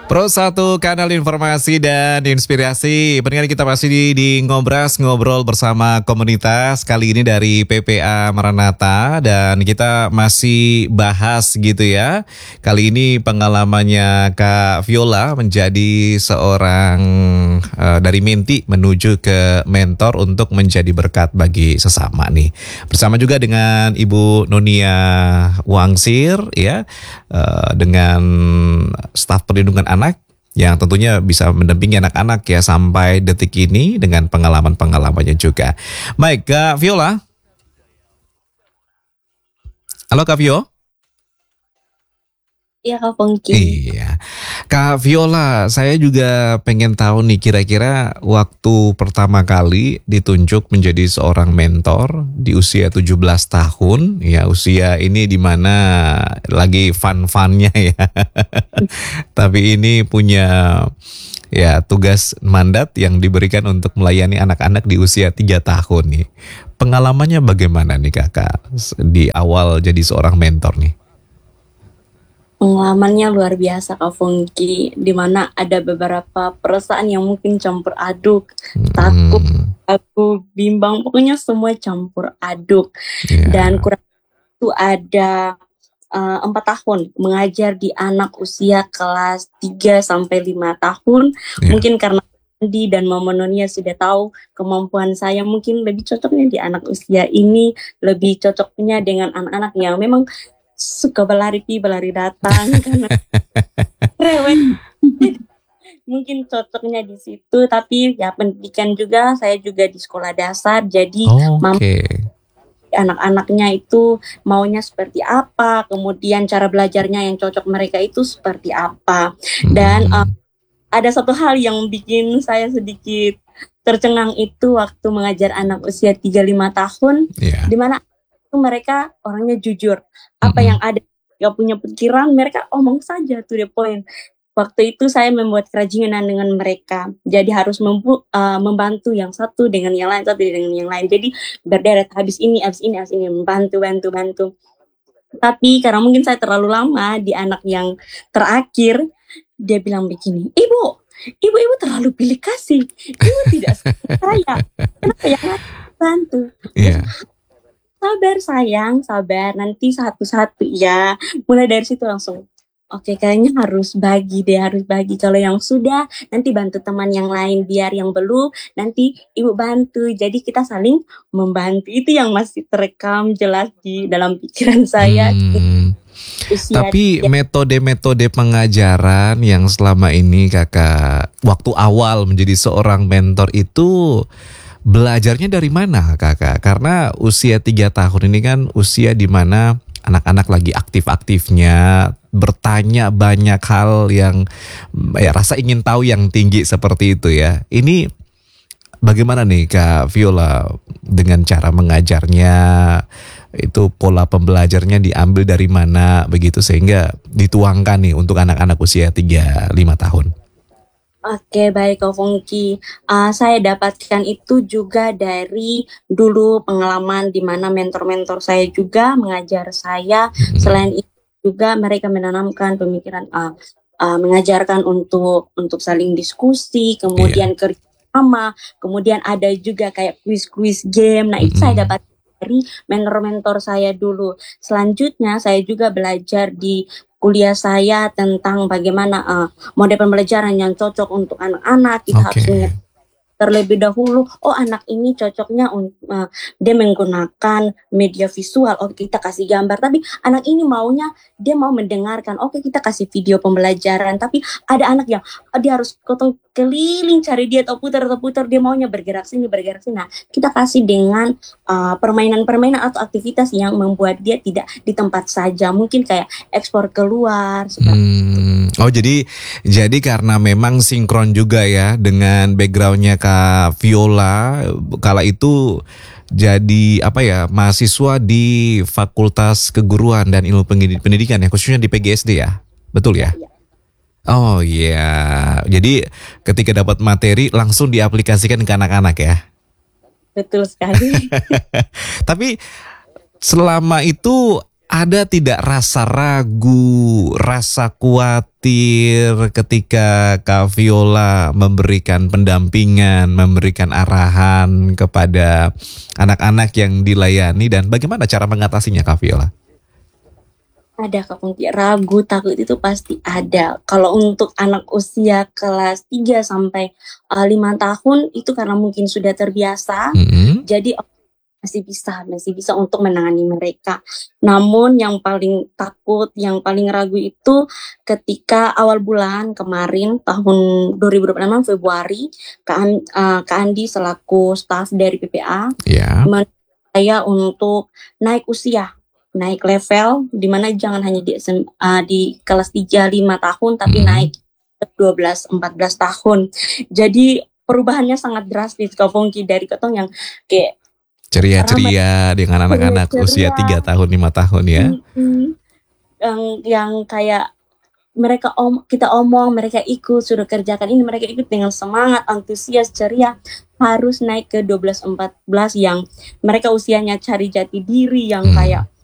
Pro Satu kanal informasi dan inspirasi. Pendengar kita masih di Ngobras, ngobrol bersama komunitas. Kali ini dari PPA Maranatha dan kita masih bahas gitu ya. Kali ini pengalamannya Kak Viola menjadi seorang dari menti menuju ke mentor untuk menjadi berkat bagi sesama nih. Bersama juga dengan Ibu Nonia Wangsir ya, dengan staf perlindungan anak yang tentunya bisa mendampingi anak-anak ya sampai detik ini dengan pengalaman-pengalamannya juga. Baik, Kak Viola. Halo Kak Vio. Iya Kak Pongki. Iya. Kak Viola, saya juga pengen tahu nih kira-kira waktu pertama kali ditunjuk menjadi seorang mentor di usia 17 tahun. Ya usia ini dimana lagi fun-funnya ya. Tapi ini punya ya tugas mandat yang diberikan untuk melayani anak-anak di usia 3 tahun nih. Pengalamannya bagaimana nih Kakak di awal jadi seorang mentor nih? Pengalamannya luar biasa Kak Fongki, di mana ada beberapa perasaan yang mungkin campur aduk, takut, aku bimbang, pokoknya semua campur aduk. Dan kurang itu ada 4 tahun mengajar di anak usia kelas 3 sampai 5 tahun. Mungkin karena Andi dan Mama Nonia sudah tahu kemampuan saya, mungkin lebih cocoknya di anak usia ini, lebih cocoknya dengan anak-anak yang memang suka berlari datang karena rewel. Mungkin cocoknya di situ, tapi ya pendidikan juga, saya juga di sekolah dasar, jadi anak-anaknya itu maunya seperti apa, kemudian cara belajarnya yang cocok mereka itu seperti apa. Dan ada satu hal yang bikin saya sedikit tercengang itu waktu mengajar anak usia 3-5 tahun, di mana mereka orangnya jujur, apa yang ada, gak punya pikiran, mereka omong saja to the point. Waktu itu saya membuat kerajinan dengan mereka, jadi harus membantu yang satu dengan yang lain, satu dengan yang lain, jadi berderet habis ini, membantu. Tapi karena mungkin saya terlalu lama di anak yang terakhir, dia bilang begini, ibu terlalu pilih kasih, ibu tidak saya, kenapa yang bantu? Sabar sayang, sabar, nanti satu-satu ya. Mulai dari situ langsung, oke, kayaknya harus bagi. Kalau yang sudah, nanti bantu teman yang lain, biar yang belum, nanti ibu bantu. Jadi kita saling membantu. Itu yang masih terekam jelas di dalam pikiran saya. Tapi metode-metode pengajaran yang selama ini Kakak waktu awal menjadi seorang mentor itu belajarnya dari mana Kakak? Karena usia 3 tahun ini kan usia di mana anak-anak lagi aktif-aktifnya, bertanya banyak hal yang rasa ingin tahu yang tinggi seperti itu ya. Ini bagaimana nih Kak Viola dengan cara mengajarnya, itu pola pembelajarnya diambil dari mana begitu sehingga dituangkan nih untuk anak-anak usia 3-5 tahun? Oke, baik Kak Fongki. Saya dapatkan itu juga dari dulu pengalaman di mana mentor-mentor saya juga mengajar saya. Selain itu juga mereka menanamkan pemikiran, mengajarkan untuk saling diskusi, kemudian kerja sama, kemudian ada juga kayak quiz game. Nah itu saya dapat dari mentor-mentor saya dulu. Selanjutnya saya juga belajar di kuliah saya tentang bagaimana model pembelajaran yang cocok untuk anak-anak. Kita harus mengerti terlebih dahulu, anak ini cocoknya dia menggunakan media visual, kita kasih gambar, tapi anak ini maunya dia mau mendengarkan, kita kasih video pembelajaran. Tapi ada anak yang dia harus keliling cari dia atau putar, dia maunya bergerak sini. Nah kita kasih dengan permainan-permainan atau aktivitas yang membuat dia tidak di tempat saja, mungkin kayak ekspor keluar jadi karena memang sinkron juga ya dengan backgroundnya Kak Viola, kala itu jadi mahasiswa di Fakultas Keguruan dan Ilmu Pendidikan ya, khususnya di PGSD ya, betul ya? Oh iya, jadi ketika dapat materi langsung diaplikasikan ke anak-anak ya? Betul sekali. Tapi selama itu Ada tidak rasa ragu, rasa khawatir ketika Kak Viola memberikan pendampingan, memberikan arahan kepada anak-anak yang dilayani, dan bagaimana cara mengatasinya Kak Viola? Ada Kak Pungki, ragu, takut itu pasti ada. Kalau untuk anak usia kelas 3 sampai 5 tahun itu karena mungkin sudah terbiasa, jadi masih bisa untuk menangani mereka. Namun yang paling takut, yang paling ragu itu ketika awal bulan kemarin tahun 2026 Februari, Kak Andi selaku staf dari PPA saya untuk naik usia, naik level, di mana jangan hanya di kelas 3 5 tahun tapi naik ke 12 14 tahun. Jadi perubahannya sangat drastis Kak Pungki, dari ketong yang kayak ceria-ceria dengan anak-anak usia 3 tahun 5 tahun ya. Yang kayak kita omong, mereka ikut, suruh kerjakan ini, mereka ikut dengan semangat, antusias, ceria. Harus naik ke 12-14 yang mereka usianya cari jati diri, yang kayak